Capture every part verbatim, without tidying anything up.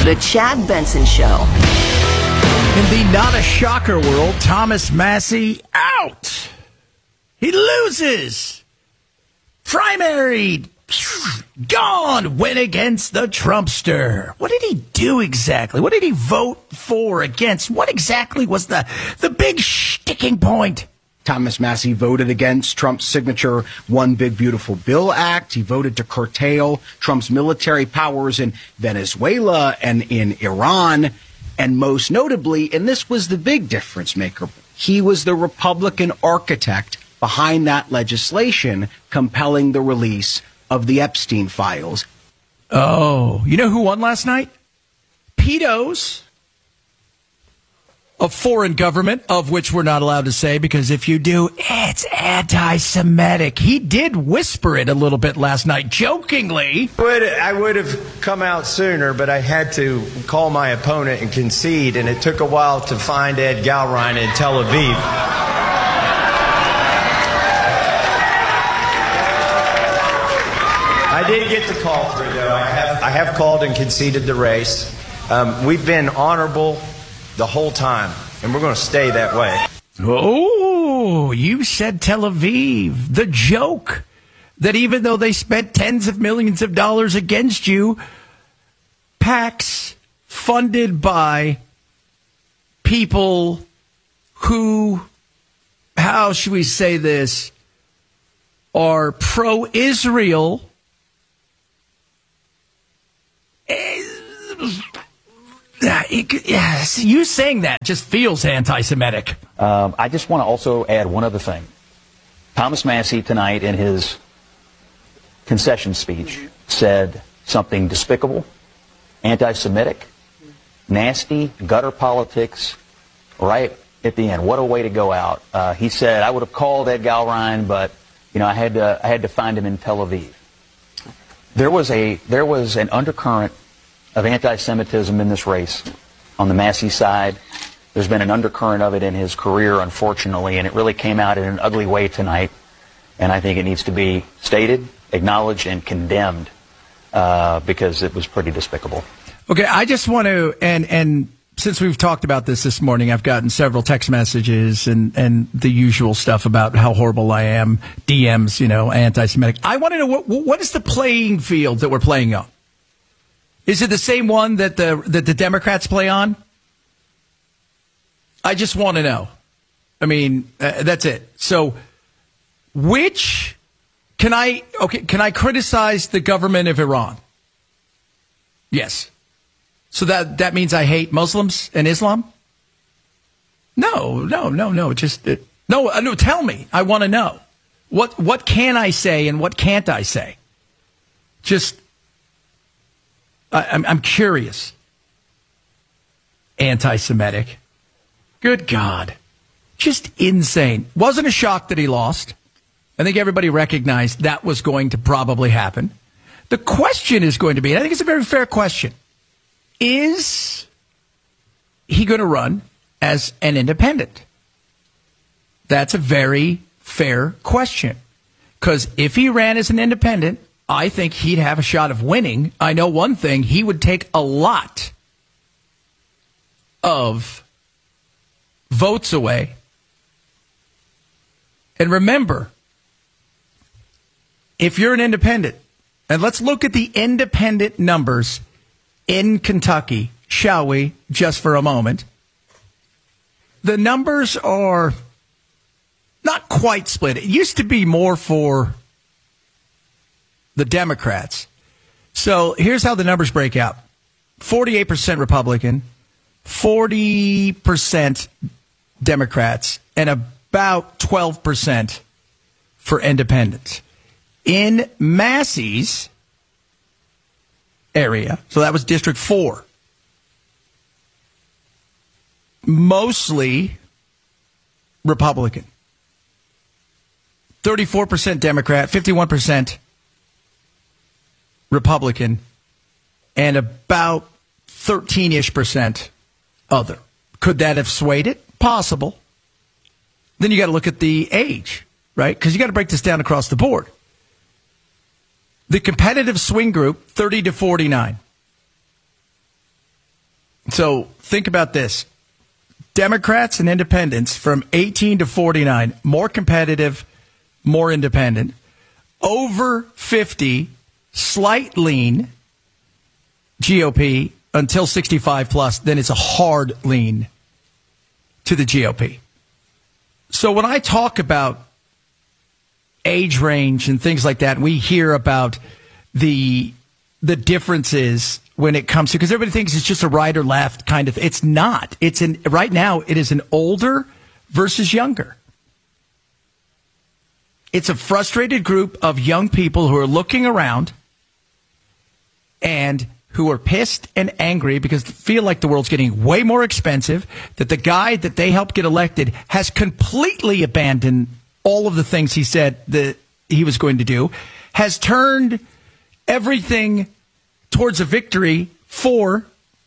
The Chad Benson Show. In the not a shocker world, Thomas Massie out. He loses. Primary gone. Win against the Trumpster. What did he do exactly? What did he vote for, against? What exactly was the, the big sticking point? Thomas Massie voted against Trump's signature One Big Beautiful Bill Act. He voted to curtail Trump's military powers in Venezuela and in Iran. And most notably, and this was the big difference maker, he was the Republican architect behind that legislation compelling the release of the Epstein files. Oh, you know who won last night? Pedos of foreign government, of which we're not allowed to say, because if you do, it's anti-Semitic. He did whisper it a little bit last night, jokingly. Would, I would have come out sooner, but I had to call my opponent and concede, and it took a while to find Ed Galrein in Tel Aviv. I did get the call through, though. I have, I have called and conceded the race. Um, we've been honorable the whole time, and we're going to stay that way. Oh, you said Tel Aviv. The joke that even though they spent tens of millions of dollars against you, PACs funded by people who, how should we say this, are pro-Israel. Yes, you saying that just feels anti-Semitic. Um, I just want to also add one other thing. Thomas Massie tonight in his concession speech said something despicable, anti-Semitic, nasty, gutter politics, right at the end. What a way to go out. Uh, he said, I would have called Ed Galrein, but you know, I had to, I had to find him in Tel Aviv. There was a, there was an undercurrent of anti-Semitism in this race on the Massie side. There's been an undercurrent of it in his career, unfortunately, and it really came out in an ugly way tonight. And I think it needs to be stated, acknowledged, and condemned uh, because it was pretty despicable. Okay, I just want to, and and since we've talked about this this morning, I've gotten several text messages and, and the usual stuff about how horrible I am, D Ms, you know, anti-Semitic. I want to know, what what is the playing field that we're playing on? Is it the same one that the that the Democrats play on? I just want to know. I mean, uh, that's it. So, which can I okay? Can I criticize the government of Iran? Yes. So that that means I hate Muslims and Islam? No, no, no, no. Just uh, no, uh, no. Tell me. I want to know. What what can I say and what can't I say? Just. I'm, I'm curious. Anti-Semitic. Good God. Just insane. Wasn't a shock that he lost. I think everybody recognized that was going to probably happen. The question is going to be, and I think it's a very fair question, is he going to run as an independent? That's a very fair question. Because if he ran as an independent, I think he'd have a shot of winning. I know one thing, he would take a lot of votes away. And remember, if you're an independent, and let's look at the independent numbers in Kentucky, shall we, just for a moment. The numbers are not quite split. It used to be more for the Democrats. So here's how the numbers break out. forty-eight percent Republican, forty percent Democrats, and about twelve percent for independents. In Massie's area, so that was District four, mostly Republican. thirty-four percent Democrat, fifty-one percent Republican, and about thirteen-ish percent other. Could that have swayed it? Possible. Then you got to look at the age, right? Because you got to break this down across the board. The competitive swing group, thirty to forty-nine. So think about this. Democrats and independents from eighteen to forty-nine, more competitive, more independent. Over fifty, slight lean, G O P, until sixty-five plus, then it's a hard lean to the G O P. So when I talk about age range and things like that, and we hear about the the differences when it comes to, because everybody thinks it's just a right or left kind of, it's not. It's an, right now, it is an older versus younger. It's a frustrated group of young people who are looking around and who are pissed and angry because they feel like the world's getting way more expensive, that the guy that they helped get elected has completely abandoned all of the things he said that he was going to do, has turned everything towards a victory for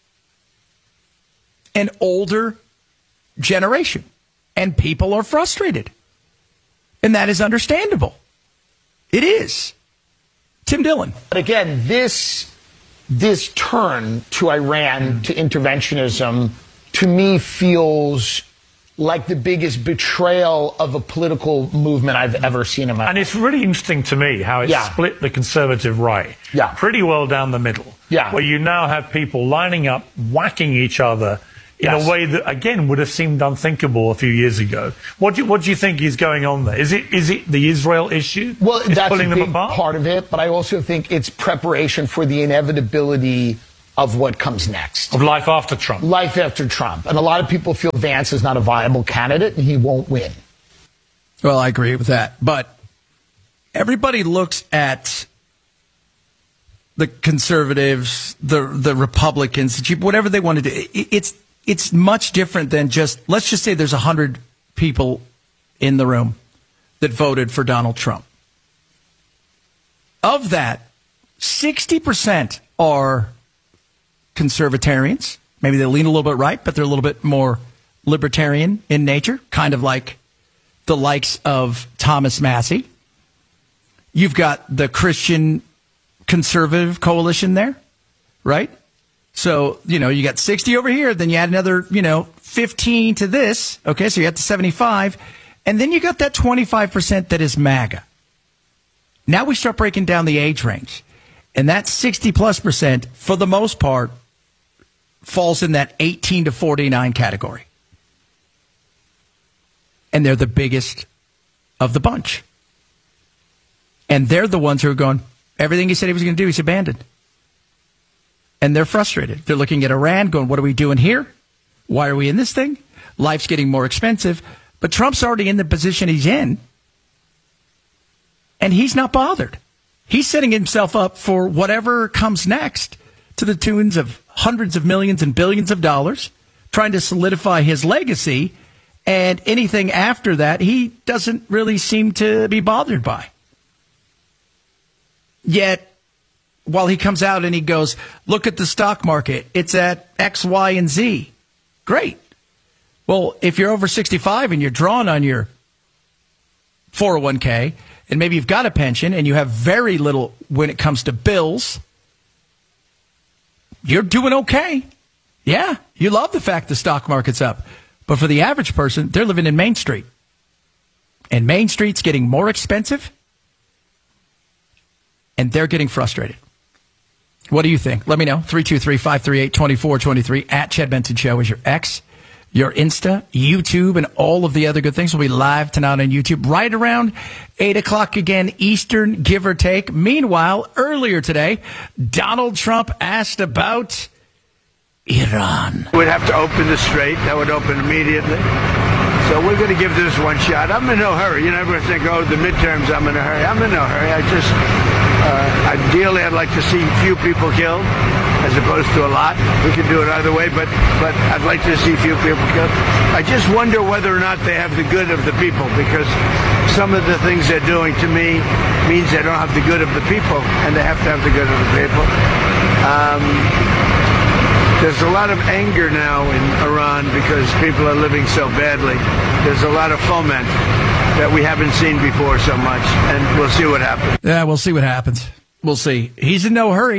an older generation. And people are frustrated. And that is understandable. It is. Tim Dillon. But again, this this turn to Iran, to interventionism, to me feels like the biggest betrayal of a political movement I've ever seen in my life. And it's really interesting to me how it's Yeah. split the conservative right Yeah. pretty well down the middle. Yeah. Where you now have people lining up, whacking each other in Yes. a way that, again, would have seemed unthinkable a few years ago. What do you, what do you think is going on there? Is it is it the Israel issue? Well, It's that's pulling a them big apart? part of it, but I also think it's preparation for the inevitability of what comes next. Of life after Trump. Life after Trump. And a lot of people feel Vance is not a viable candidate and he won't win. Well, I agree with that. But everybody looks at the conservatives, the the Republicans, whatever they want to do. It's it's much different than just, let's just say there's one hundred people in the room that voted for Donald Trump. Of that, sixty percent are conservatarians. Maybe they lean a little bit right, but they're a little bit more libertarian in nature, kind of like the likes of Thomas Massey. You've got the Christian conservative coalition there, right? So, you know, you got sixty over here, then you add another, you know, fifteen to this. Okay, so you got the seventy-five. And then you got that twenty-five percent that is MAGA. Now we start breaking down the age range. And that sixty plus percent, for the most part, falls in that eighteen to forty-nine category. And they're the biggest of the bunch. And they're the ones who are going, everything he said he was going to do, he's abandoned. And they're frustrated. They're looking at Iran going, what are we doing here? Why are we in this thing? Life's getting more expensive. But Trump's already in the position he's in. And he's not bothered. He's setting himself up for whatever comes next to the tunes of hundreds of millions and billions of dollars, trying to solidify his legacy. And anything after that, he doesn't really seem to be bothered by. Yet, while he comes out and he goes, look at the stock market, it's at X, Y, and Z. Great. Well, if you're over sixty-five and you're drawn on your four oh one k, and maybe you've got a pension and you have very little when it comes to bills, you're doing okay. Yeah, you love the fact the stock market's up. But for the average person, they're living in Main Street. And Main Street's getting more expensive. And they're getting frustrated. What do you think? Let me know. three two three, five three eight, two four two three. At Chad Benson Show is your X, your Insta, YouTube, and all of the other good things will be live tonight on YouTube right around eight o'clock again, Eastern, give or take. Meanwhile, earlier today, Donald Trump asked about Iran. We'd have to open the strait. That would open immediately. So we're going to give this one shot. I'm in no hurry. You never think, oh, the midterms, I'm in a hurry. I'm in no hurry. I just, uh, ideally, I'd like to see few people killed as opposed to a lot. We can do it either way, but, but I'd like to see few people killed. I just wonder whether or not they have the good of the people, because some of the things they're doing to me means they don't have the good of the people, and they have to have the good of the people. Um, There's a lot of anger now in Iran because people are living so badly. There's a lot of foment that we haven't seen before so much, and we'll see what happens. Yeah, we'll see what happens. We'll see. He's in no hurry.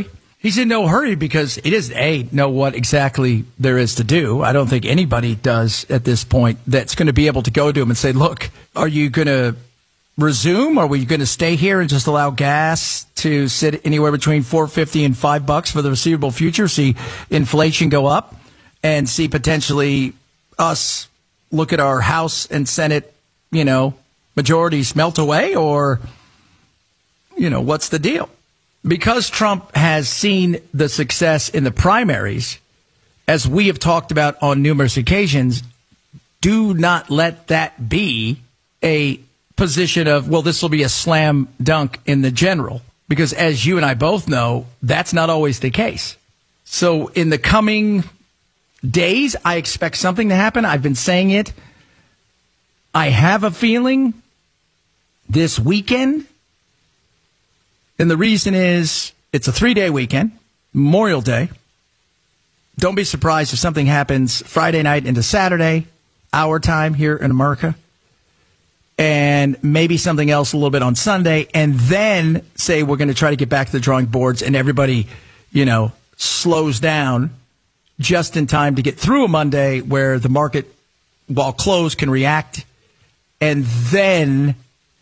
He's in no hurry because he doesn't, A, know what exactly there is to do. I don't think anybody does at this point that's going to be able to go to him and say, look, are you going to resume? Or are we going to stay here and just allow gas to sit anywhere between four fifty and five bucks for the foreseeable future, see inflation go up, and see potentially us look at our House and Senate, you know, majorities melt away? Or, you know, what's the deal? Because Trump has seen the success in the primaries, as we have talked about on numerous occasions, do not let that be a position of, well, this will be a slam dunk in the general. Because as you and I both know, that's not always the case. So in the coming days, I expect something to happen. I've been saying it. I have a feeling this weekend. And the reason is it's a three-day weekend, Memorial Day. Don't be surprised if something happens Friday night into Saturday, our time here in America, and maybe something else a little bit on Sunday, and then say we're going to try to get back to the drawing boards and everybody, you know, slows down just in time to get through a Monday where the market, while closed, can react, and then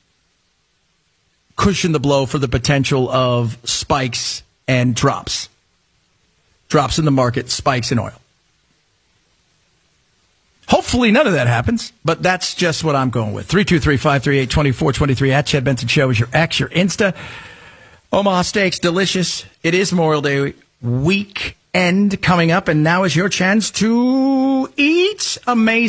cushion the blow for the potential of spikes and drops. Drops in the market, spikes in oil. Hopefully none of that happens, but that's just what I'm going with. three two three, five three eight, two four two three at Chad Benson Show is your X, your Insta. Omaha Steaks, delicious. It is Memorial Day weekend coming up, and now is your chance to eat amazing.